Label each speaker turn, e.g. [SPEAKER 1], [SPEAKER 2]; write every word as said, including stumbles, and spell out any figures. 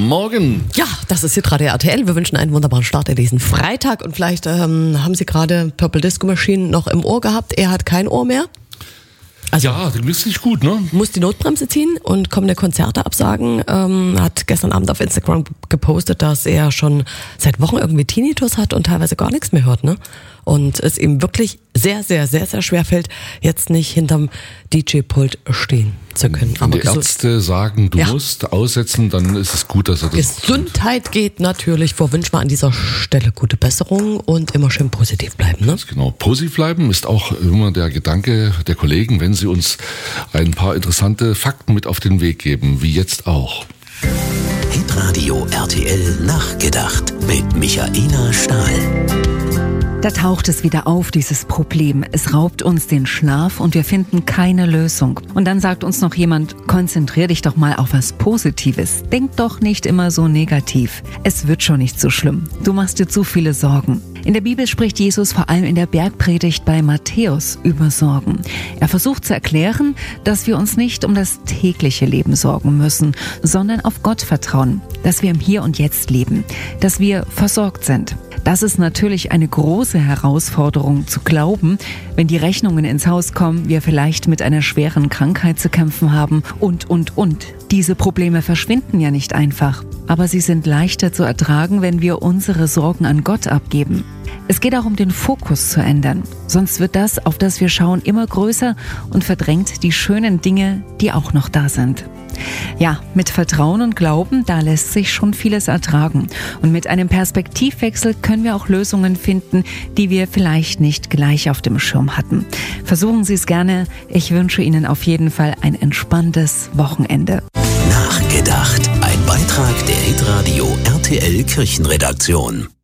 [SPEAKER 1] Morgen.
[SPEAKER 2] Ja, das ist Hitradio R T L. Wir wünschen einen wunderbaren Start in diesen Freitag. Und vielleicht ähm, haben Sie gerade Purple Disco Machine noch im Ohr gehabt. Er hat kein Ohr mehr. Also
[SPEAKER 1] ja, das ist nicht gut, ne?
[SPEAKER 2] Muss die Notbremse ziehen und kommende Konzerte absagen. Ähm, hat gestern Abend auf Instagram gepostet, dass er schon seit Wochen irgendwie Tinnitus hat und teilweise gar nichts mehr hört, ne? Und es ihm wirklich sehr, sehr, sehr, sehr schwer fällt, jetzt nicht hinterm D J-Pult stehen zu können.
[SPEAKER 1] Wenn die Ärzte sagen, du
[SPEAKER 2] ja.
[SPEAKER 1] musst aussetzen, dann ist es gut, dass er das...
[SPEAKER 2] Gesundheit geht natürlich vor. Wünschen wir an dieser Stelle gute Besserung und immer schön positiv bleiben. Ne?
[SPEAKER 1] Genau, positiv bleiben ist auch immer der Gedanke der Kollegen, wenn sie uns ein paar interessante Fakten mit auf den Weg geben, wie jetzt auch.
[SPEAKER 3] Hitradio R T L Nachgedacht mit Michaela Stahl.
[SPEAKER 4] Da taucht es wieder auf, dieses Problem. Es raubt uns den Schlaf und wir finden keine Lösung. Und dann sagt uns noch jemand, konzentrier dich doch mal auf was Positives. Denk doch nicht immer so negativ. Es wird schon nicht so schlimm. Du machst dir zu viele Sorgen. In der Bibel spricht Jesus vor allem in der Bergpredigt bei Matthäus über Sorgen. Er versucht zu erklären, dass wir uns nicht um das tägliche Leben sorgen müssen, sondern auf Gott vertrauen, dass wir im Hier und Jetzt leben, dass wir versorgt sind. Das ist natürlich eine große Herausforderung zu glauben, wenn die Rechnungen ins Haus kommen, wir vielleicht mit einer schweren Krankheit zu kämpfen haben und, und, und. Diese Probleme verschwinden ja nicht einfach, aber sie sind leichter zu ertragen, wenn wir unsere Sorgen an Gott abgeben. Es geht auch um den Fokus zu ändern, sonst wird das, auf das wir schauen, immer größer und verdrängt die schönen Dinge, die auch noch da sind. Ja, mit Vertrauen und Glauben, da lässt sich schon vieles ertragen. Und mit einem Perspektivwechsel können wir auch Lösungen finden, die wir vielleicht nicht gleich auf dem Schirm hatten. Versuchen Sie es gerne. Ich wünsche Ihnen auf jeden Fall ein entspanntes Wochenende.
[SPEAKER 3] Nachgedacht. Ein Beitrag der Hitradio R T L Kirchenredaktion.